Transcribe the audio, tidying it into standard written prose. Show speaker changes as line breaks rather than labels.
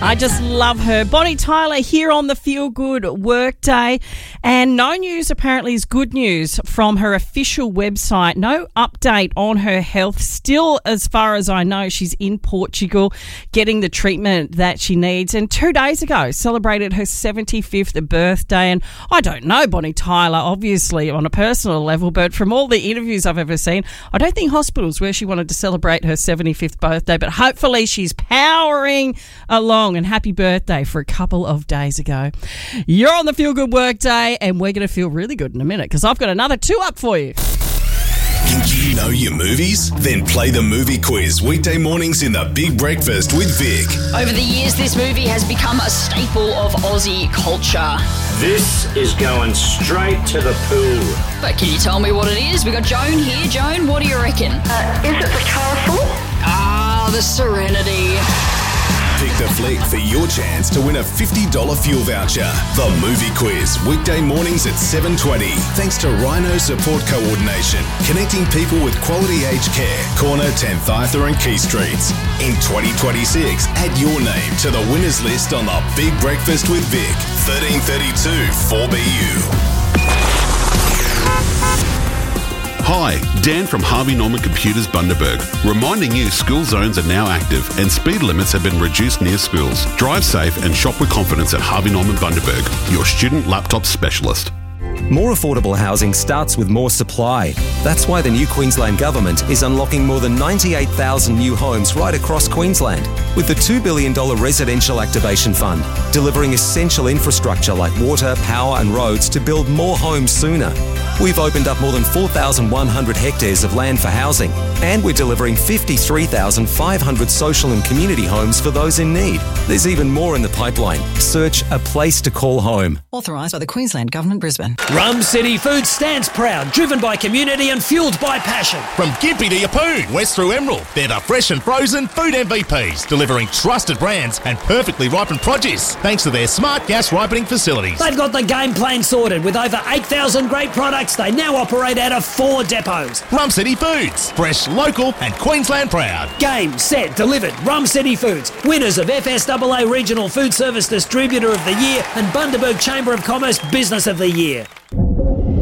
I just love her. Bonnie Tyler here on the Feel Good Workday. And no news apparently is good news from her official website. No update on her health. Still, as far as I know, she's in Portugal getting the treatment that she needs. And 2 days ago, celebrated her 75th birthday. And I don't know Bonnie Tyler, obviously, on a personal level, but from all the interviews I've ever seen, I don't think hospitals where she wanted to celebrate her 75th birthday. But hopefully she's powering along. And happy birthday for a couple of days ago. You're on the Feel Good Workday, and we're going to feel really good in a minute because I've got another 2 up for you.
Think you know your movies? Then play the movie quiz weekday mornings in the Big Breakfast with Vic.
Over the years, this movie has become a staple of Aussie culture.
This is going straight to the poo.
But can you tell me what it is? We got Joan here. Joan, what do you reckon?
Is it the Castle?
The Serenity.
Pick the flick for your chance to win a $50 fuel voucher. The movie quiz, weekday mornings at 7:20. Thanks to Rhino Support Coordination, connecting people with quality aged care. Corner, 10th Arthur and Key Streets. In 2026, add your name to the winners list on the Big Breakfast with Vic. 1332 4BU.
Hi, Dan from Harvey Norman Computers Bundaberg, reminding you school zones are now active and speed limits have been reduced near schools. Drive safe and shop with confidence at Harvey Norman Bundaberg, your student laptop specialist.
More affordable housing starts with more supply. That's why the new Queensland Government is unlocking more than 98,000 new homes right across Queensland, with the $2 billion Residential Activation Fund, delivering essential infrastructure like water, power and roads to build more homes sooner. We've opened up more than 4,100 hectares of land for housing, and we're delivering 53,500 social and community homes for those in need. There's even more in the pipeline. Search A Place to Call Home.
Authorised by the Queensland Government, Brisbane.
Rum City Foods stands proud, driven by community and fuelled by passion.
From Gympie to Yeppoon, west through Emerald, they're the fresh and frozen food MVPs, delivering trusted brands and perfectly ripened produce, thanks to their smart gas ripening facilities.
They've got the game plan sorted. With over 8,000 great products, they now operate out of 4 depots.
Rum City Foods, fresh, local and Queensland proud.
Game, set, delivered. Rum City Foods, winners of FSAA Regional Food Service Distributor of the Year and Bundaberg Chamber of Commerce Business of the Year.